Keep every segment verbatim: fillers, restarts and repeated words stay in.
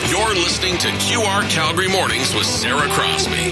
You're listening to Q R Calgary Mornings with Sarah Crosby.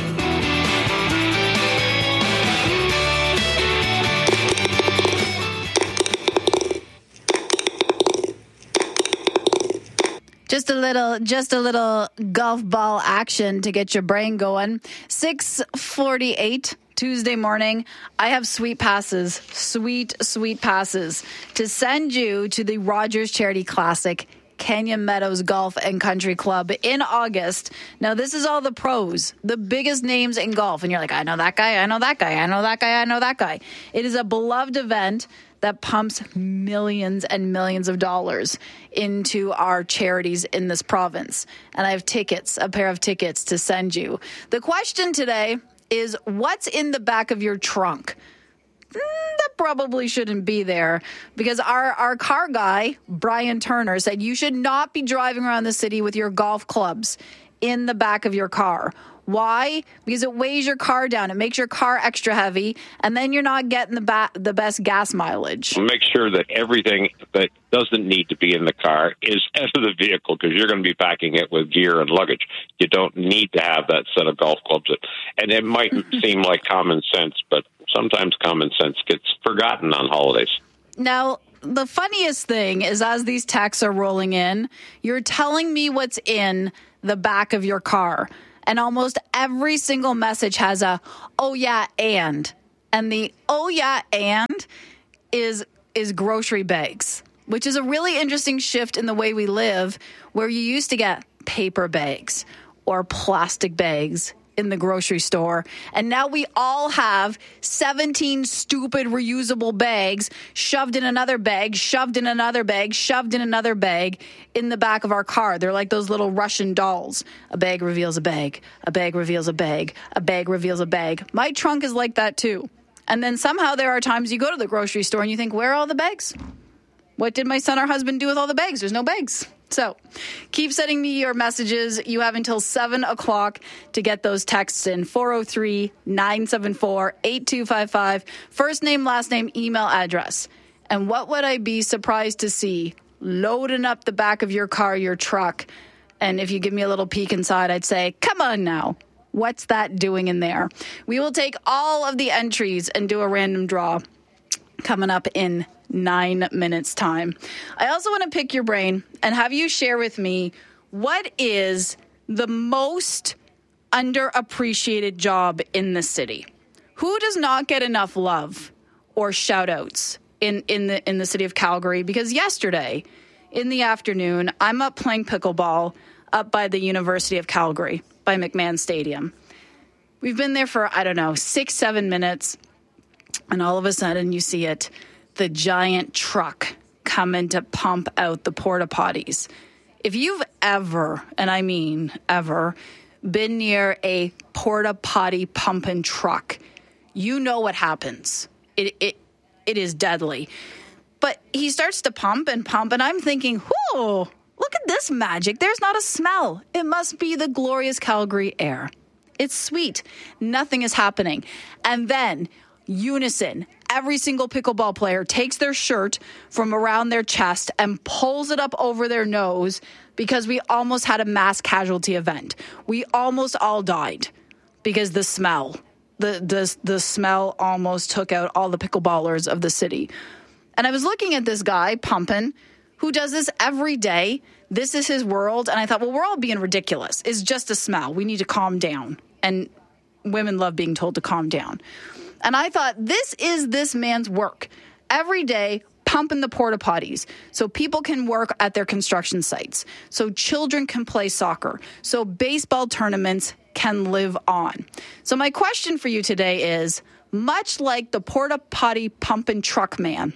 Just a little, just a little golf ball action to get your brain going. six forty-eight Tuesday morning. I have sweet passes, sweet, sweet passes to send you to the Rogers Charity Classic, Canyon Meadows Golf and Country Club in August. Now, this is all the pros, the biggest names in golf. And you're like, I know that guy, I know that guy, I know that guy, I know that guy. It is a beloved event that pumps millions and millions of dollars into our charities in this province. And I have tickets, a pair of tickets to send you. The question today is, what's in the back of your trunk? Mm, that probably shouldn't be there, because our, our car guy, Brian Turner, said you should not be driving around the city with your golf clubs in the back of your car. Why? Because it weighs your car down. It makes your car extra heavy, and then you're not getting the ba- the best gas mileage. Make sure that everything that doesn't need to be in the car is out of the vehicle, because you're going to be packing it with gear and luggage. You don't need to have that set of golf clubs. And it might seem like common sense, but sometimes common sense gets forgotten on holidays. Now, the funniest thing is, as these texts are rolling in, you're telling me what's in the back of your car. And almost every single message has a, oh, yeah, and. And the, oh, yeah, and is is grocery bags, which is a really interesting shift in the way we live, where you used to get paper bags or plastic bags in the grocery store. And now we all have seventeen stupid reusable bags shoved in another bag, shoved in another bag, shoved in another bag in the back of our car. They're like those little Russian dolls. A bag reveals a bag. A bag reveals a bag. A bag reveals a bag. My trunk is like that too. And then somehow there are times you go to the grocery store and you think, where are all the bags? What did my son or husband do with all the bags? There's no bags. So keep sending me your messages. You have until seven o'clock to get those texts in. four oh three, nine seven four, eight two five five. First name, last name, email address. And what would I be surprised to see loading up the back of your car, your truck? And if you give me a little peek inside, I'd say, come on now. What's that doing in there? We will take all of the entries and do a random draw coming up in nine minutes time. I also want to pick your brain and have you share with me, what is the most underappreciated job in the city? Who does not get enough love or shout outs in, in the in the city of Calgary? Because yesterday in the afternoon, I'm up playing pickleball up by the University of Calgary, by McMahon Stadium. We've been there for, I don't know, six, seven minutes. And all of a sudden you see it, the giant truck coming to pump out the porta potties. If you've ever, and I mean ever, been near a porta potty pumping truck, you know what happens. It it it is deadly. But he starts to pump and pump, and I'm thinking, whoa, look at this magic. There's not a smell. It must be the glorious Calgary air. It's sweet. Nothing is happening. And then unison, every single pickleball player takes their shirt from around their chest and pulls it up over their nose, because we almost had a mass casualty event. We almost all died because the smell, the, the, the smell almost took out all the pickleballers of the city. And I was looking at this guy pumping who does this every day. This is his world. And I thought, well, we're all being ridiculous. It's just a smell. We need to calm down. And women love being told to calm down. And I thought, this is this man's work. Every day, pumping the porta potties so people can work at their construction sites, so children can play soccer, so baseball tournaments can live on. So my question for you today is, much like the porta potty pumping truck man,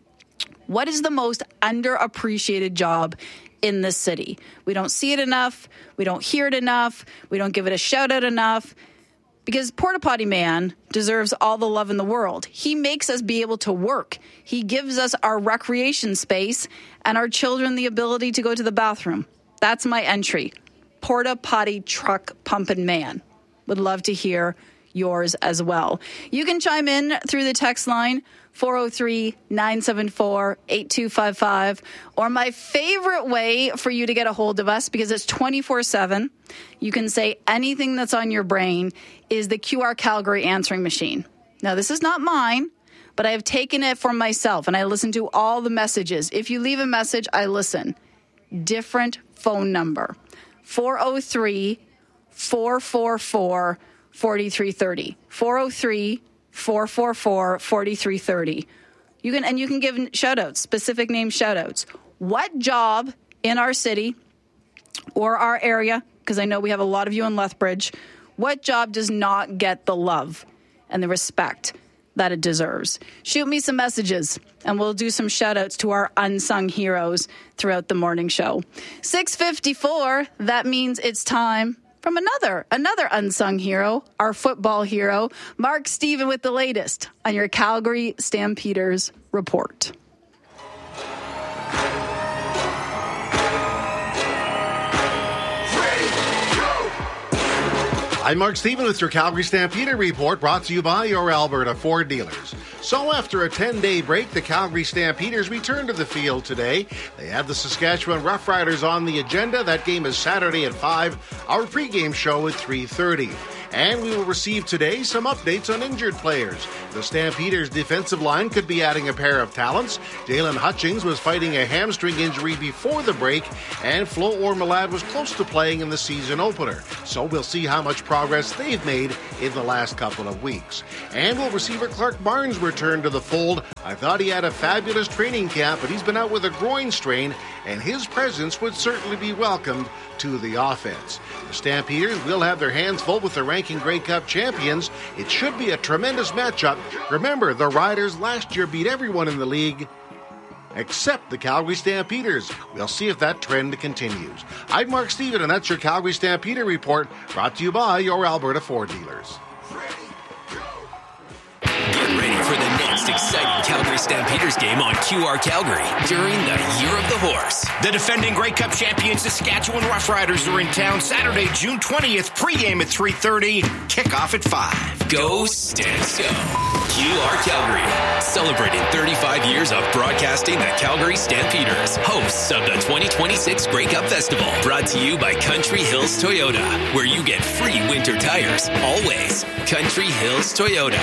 what is the most underappreciated job in this city? We don't see it enough. We don't hear it enough. We don't give it a shout out enough. Because Porta Potty Man deserves all the love in the world. He makes us be able to work. He gives us our recreation space and our children the ability to go to the bathroom. That's my entry. Porta Potty Truck Pumpin' Man. Would love to hear yours as well. You can chime in through the text line, four oh three, nine seven four, eight two five five, or my favorite way for you to get a hold of us, because it's twenty-four seven, you can say anything that's on your brain, is the Q R Calgary answering machine. Now, this is not mine, but I have taken it for myself, and I listen to all the messages. If you leave a message, I listen. Different phone number, four oh three, four four four, four three three oh, four oh three, four four four, four three three oh. You can, and you can give shout-outs, specific name shout-outs. What job in our city or our area, because I know we have a lot of you in Lethbridge, what job does not get the love and the respect that it deserves? Shoot me some messages, and we'll do some shout-outs to our unsung heroes throughout the morning show. six fifty-four, that means it's time from another, another unsung hero, our football hero, Mark Steven with the latest on your Calgary Stampeders report. I'm Mark Steven with your Calgary Stampeder report, brought to you by your Alberta Ford dealers. So after a ten-day break, the Calgary Stampeders return to the field today. They have the Saskatchewan Roughriders on the agenda. That game is Saturday at five. Our pregame show at three thirty. And we will receive today some updates on injured players. The Stampeders' defensive line could be adding a pair of talents. Jalen Hutchings was fighting a hamstring injury before the break, and Flo Ormelad was close to playing in the season opener. So we'll see how much progress they've made in the last couple of weeks. And will receiver Clark Barnes return to the fold? I thought he had a fabulous training camp, but he's been out with a groin strain, and his presence would certainly be welcomed to the offense. The Stampeders will have their hands full with the ranking Grey Cup champions. It should be a tremendous matchup. Remember, the Riders last year beat everyone in the league except the Calgary Stampeders. We'll see if that trend continues. I'm Mark Steven, and that's your Calgary Stampeder report, brought to you by your Alberta Ford dealers. Get ready for the next exciting Calgary Stampeders game on Q R Calgary during the Year of the Horse. The defending Grey Cup champion Saskatchewan Roughriders are in town Saturday, June twentieth, pregame at three thirty, kickoff at five. Go Stamps Go! Q R Calgary, celebrating thirty-five years of broadcasting the Calgary Stampeders, hosts of the twenty twenty-six Grey Cup Festival, brought to you by Country Hills Toyota, where you get free winter tires, always. Country Hills Toyota.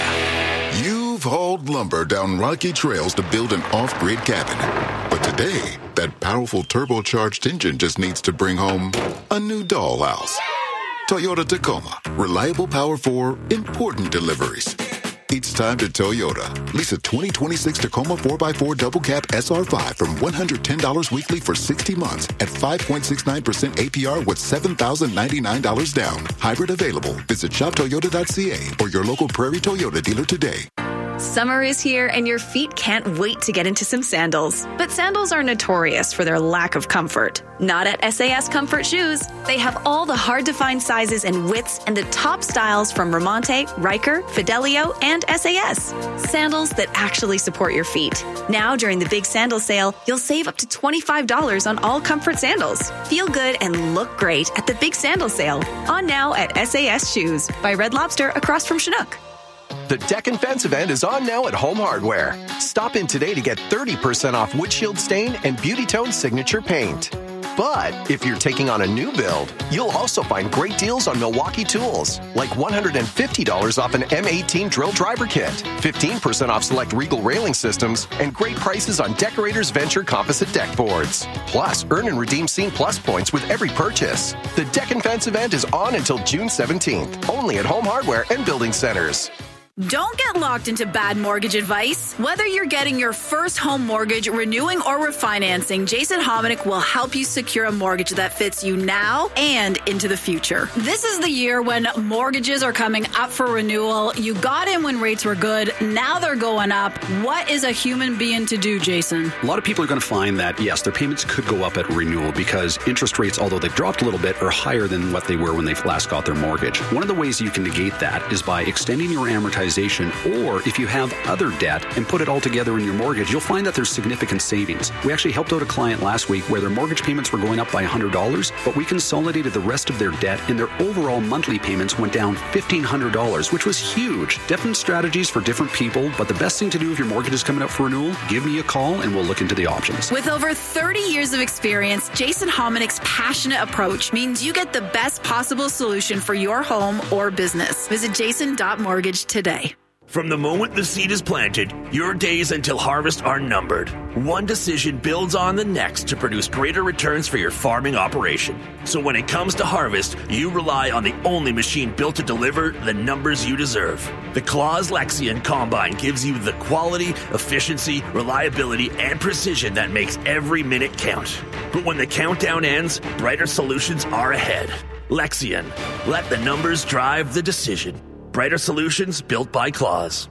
You've hauled lumber down rocky trails to build an off-grid cabin. But today, that powerful turbocharged engine just needs to bring home a new dollhouse. Toyota Tacoma. Reliable power for important deliveries. It's time to Toyota. Lease a twenty twenty-six Tacoma four by four Double Cab S R five from one hundred ten dollars weekly for sixty months at five point six nine percent A P R with seven thousand ninety-nine dollars down. Hybrid available. Visit shop toyota dot c a or your local Prairie Toyota dealer today. Summer is here and your feet can't wait to get into some sandals. But sandals are notorious for their lack of comfort. Not at S A S Comfort Shoes. They have all the hard-to-find sizes and widths and the top styles from Ramonte, Riker, Fidelio, and S A S. Sandals that actually support your feet. Now, during the big sandal sale, you'll save up to twenty-five dollars on all comfort sandals. Feel good and look great at the big sandal sale. On now at S A S Shoes by Red Lobster across from Chinook. The Deck and Fence event is on now at Home Hardware. Stop in today to get thirty percent off windshield stain and Beauty Tone signature paint. But if you're taking on a new build, you'll also find great deals on Milwaukee tools, like one hundred fifty dollars off an M eighteen drill driver kit, fifteen percent off select Regal railing systems, and great prices on Decorators Venture composite deck boards. Plus, earn and redeem Scene Plus points with every purchase. The Deck and Fence event is on until June seventeenth, only at Home Hardware and Building Centers. Don't get locked into bad mortgage advice. Whether you're getting your first home mortgage, renewing, or refinancing, Jason Hominick will help you secure a mortgage that fits you now and into the future. This is the year when mortgages are coming up for renewal. You got in when rates were good. Now they're going up. What is a human being to do, Jason? A lot of people are going to find that, yes, their payments could go up at renewal because interest rates, although they've dropped a little bit, are higher than what they were when they last got their mortgage. One of the ways you can negate that is by extending your amortization amortization, or if you have other debt and put it all together in your mortgage, you'll find that there's significant savings. We actually helped out a client last week where their mortgage payments were going up by one hundred dollars, but we consolidated the rest of their debt and their overall monthly payments went down fifteen hundred dollars, which was huge. Different strategies for different people, but the best thing to do if your mortgage is coming up for renewal, give me a call and we'll look into the options. With over thirty years of experience, Jason Hominick's passionate approach means you get the best possible solution for your home or business. Visit jason dot mortgage today. From the moment the seed is planted, your days until harvest are numbered. One decision builds on the next to produce greater returns for your farming operation. So when it comes to harvest, you rely on the only machine built to deliver the numbers you deserve. The Claas Lexion Combine gives you the quality, efficiency, reliability, and precision that makes every minute count. But when the countdown ends, brighter solutions are ahead. Lexion. Let the numbers drive the decision. Brighter solutions built by Claas.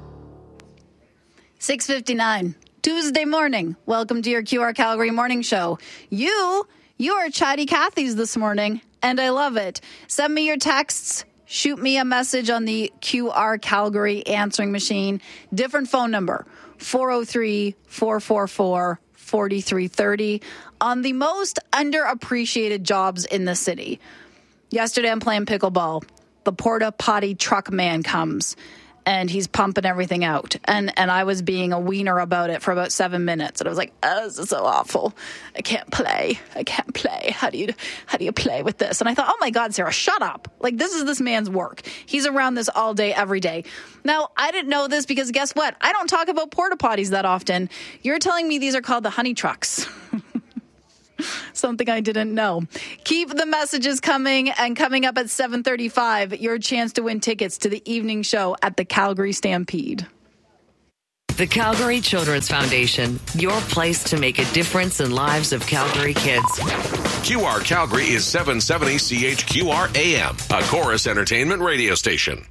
six fifty-nine, Tuesday morning. Welcome to your Q R Calgary morning show. You, you are chatty Cathy's this morning, and I love it. Send me your texts. Shoot me a message on the Q R Calgary answering machine. Different phone number, four oh three, four four four, four three three oh. On the most underappreciated jobs in the city. Yesterday I'm playing pickleball. The porta potty truck man comes and he's pumping everything out. And and I was being a wiener about it for about seven minutes. And I was like, oh, this is so awful. I can't play. I can't play. How do you how do you play with this? And I thought, oh my God, Sarah, shut up. Like, this is this man's work. He's around this all day, every day. Now, I didn't know this because guess what? I don't talk about porta potties that often. You're telling me these are called the honey trucks. Something I didn't know. Keep the messages coming, and coming up at seven thirty-five, your chance to win tickets to the evening show at the Calgary Stampede. The Calgary Children's Foundation, your place to make a difference in lives of Calgary kids. Q R Calgary is seven seventy C H Q R A M, a Chorus Entertainment radio station.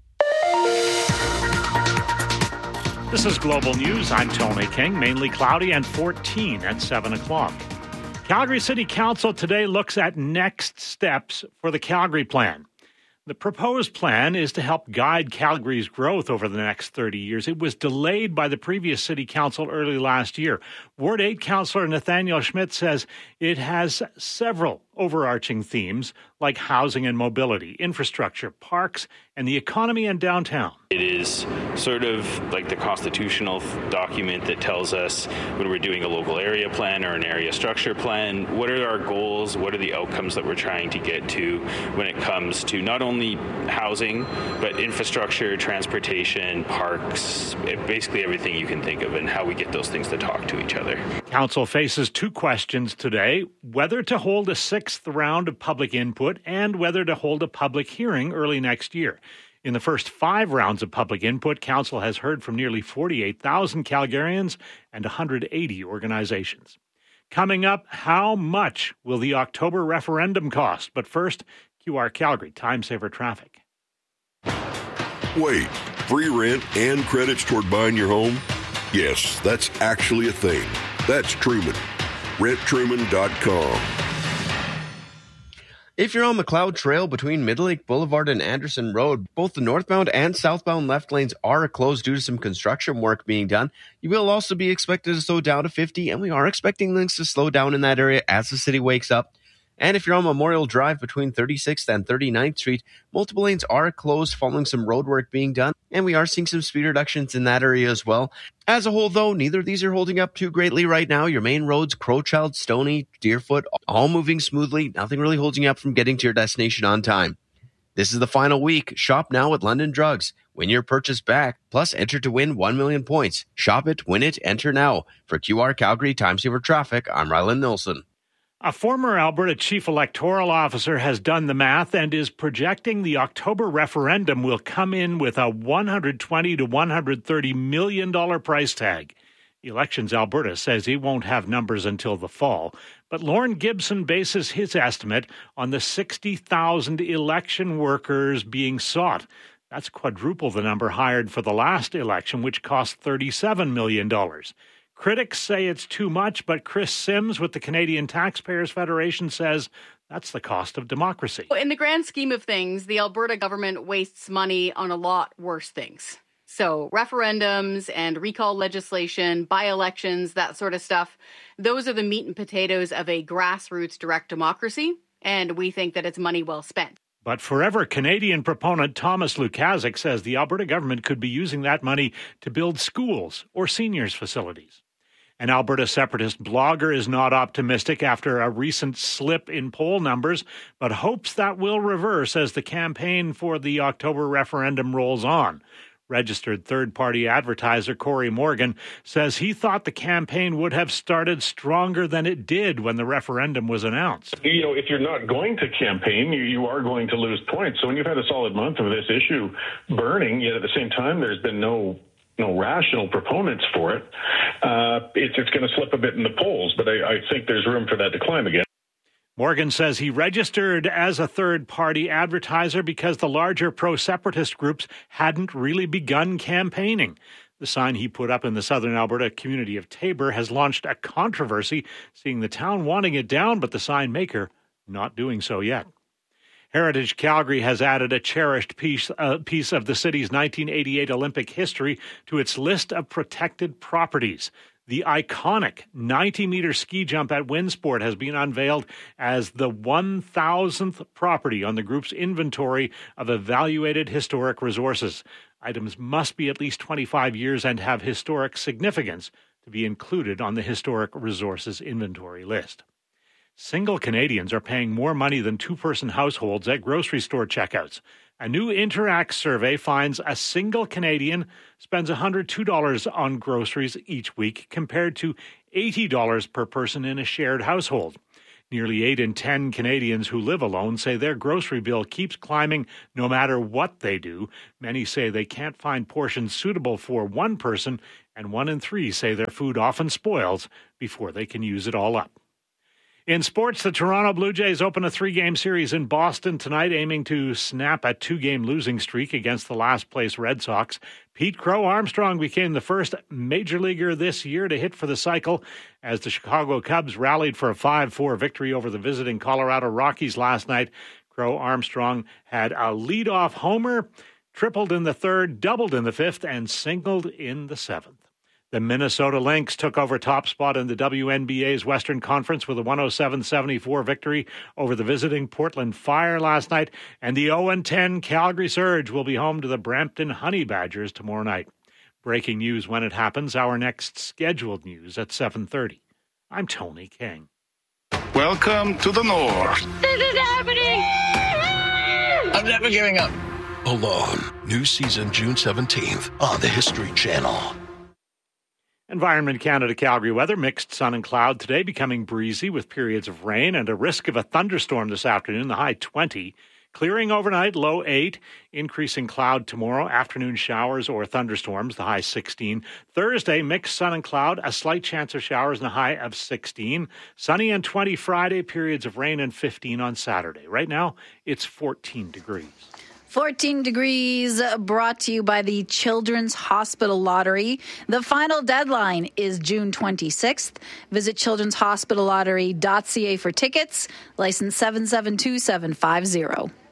This is Global News. I'm Tony King. Mainly cloudy and fourteen at seven o'clock. Calgary City Council today looks at next steps for the Calgary Plan. The proposed plan is to help guide Calgary's growth over the next thirty years. It was delayed by the previous City Council early last year. Ward eight Councillor Nathaniel Schmidt says it has several overarching themes like housing and mobility, infrastructure, parks, and the economy and downtown. It is sort of like the constitutional document that tells us when we're doing a local area plan or an area structure plan, what are our goals, what are the outcomes that we're trying to get to when it comes to not only housing, but infrastructure, transportation, parks, basically everything you can think of, and how we get those things to talk to each other. Council faces two questions today: whether to hold a sixth round of public input and whether to hold a public hearing early next year. In the first five rounds of public input, Council has heard from nearly forty-eight thousand Calgarians and one hundred eighty organizations. Coming up, how much will the October referendum cost? But first, Q R Calgary Time Saver Traffic. Wait, free rent and credits toward buying your home? Yes, that's actually a thing. That's Truman. rent truman dot com. If you're on McLeod Trail between Middle Lake Boulevard and Anderson Road, both the northbound and southbound left lanes are closed due to some construction work being done. You will also be expected to slow down to fifty, and we are expecting things to slow down in that area as the city wakes up. And if you're on Memorial Drive between thirty-sixth and thirty-ninth Street, multiple lanes are closed following some road work being done, and we are seeing some speed reductions in that area as well. As a whole, though, neither of these are holding up too greatly right now. Your main roads, Crowchild, Stoney, Deerfoot, all moving smoothly. Nothing really holding you up from getting to your destination on time. This is the final week. Shop now at London Drugs. Win your purchase back, plus enter to win one million points. Shop it, win it, enter now. For Q R Calgary Time Saver Traffic, I'm Rylan Nilsson. A former Alberta Chief Electoral Officer has done the math and is projecting the October referendum will come in with a one hundred twenty to one hundred thirty million dollars price tag. Elections Alberta says he won't have numbers until the fall, but Lorne Gibson bases his estimate on the sixty thousand election workers being sought. That's quadruple the number hired for the last election, which cost thirty-seven million dollars. Critics say it's too much, but Chris Sims with the Canadian Taxpayers Federation says that's the cost of democracy. In the grand scheme of things, the Alberta government wastes money on a lot worse things. So referendums and recall legislation, by-elections, that sort of stuff, those are the meat and potatoes of a grassroots direct democracy, and we think that it's money well spent. But Forever Canadian proponent Thomas Lukaszuk says the Alberta government could be using that money to build schools or seniors' facilities. An Alberta separatist blogger is not optimistic after a recent slip in poll numbers, but hopes that will reverse as the campaign for the October referendum rolls on. Registered third-party advertiser Corey Morgan says he thought the campaign would have started stronger than it did when the referendum was announced. You know, if you're not going to campaign, you, you are going to lose points. So when you've had a solid month of this issue burning, yet at the same time there's been no no rational proponents for it, uh, it's, it's going to slip a bit in the polls. But I, I think there's room for that to climb again. Morgan says he registered as a third-party advertiser because the larger pro-separatist groups hadn't really begun campaigning. The sign he put up in the southern Alberta community of Taber has launched a controversy, seeing the town wanting it down, but the sign maker not doing so yet. Heritage Calgary has added a cherished piece, uh, piece of the city's nineteen eighty-eight Olympic history to its list of protected properties. The iconic ninety-meter ski jump at Winsport has been unveiled as the one thousandth property on the group's inventory of evaluated historic resources. Items must be at least twenty-five years and have historic significance to be included on the historic resources inventory list. Single Canadians are paying more money than two-person households at grocery store checkouts. A new Interact survey finds a single Canadian spends one hundred two dollars on groceries each week compared to eighty dollars per person in a shared household. Nearly eight in ten Canadians who live alone say their grocery bill keeps climbing no matter what they do. Many say they can't find portions suitable for one person, and one in three say their food often spoils before they can use it all up. In sports, the Toronto Blue Jays open a three-game series in Boston tonight, aiming to snap a two-game losing streak against the last-place Red Sox. Pete Crow Armstrong became the first major leaguer this year to hit for the cycle as the Chicago Cubs rallied for a five four victory over the visiting Colorado Rockies last night. Crow Armstrong had a leadoff homer, tripled in the third, doubled in the fifth, and singled in the seventh. The Minnesota Lynx took over top spot in the W N B A's Western Conference with a one oh seven seventy-four victory over the visiting Portland Fire last night, and the oh and ten Calgary Surge will be home to the Brampton Honey Badgers tomorrow night. Breaking news when it happens, our next scheduled news at seven thirty. I'm Tony King. Welcome to the North. This is happening! I'm never giving up. Alone. New season June seventeenth on the History Channel. Environment Canada Calgary weather, mixed sun and cloud today, becoming breezy with periods of rain and a risk of a thunderstorm this afternoon, the high twenty. Clearing overnight, low eight. Increasing cloud tomorrow, afternoon showers or thunderstorms, the high sixteen. Thursday, mixed sun and cloud, a slight chance of showers and a high of sixteen. Sunny and twenty Friday, periods of rain and fifteen on Saturday. Right now, it's fourteen degrees. fourteen degrees, brought to you by the Children's Hospital Lottery. The final deadline is June twenty-sixth. Visit children's hospital lottery dot c a for tickets. License seven seven two seven five zero.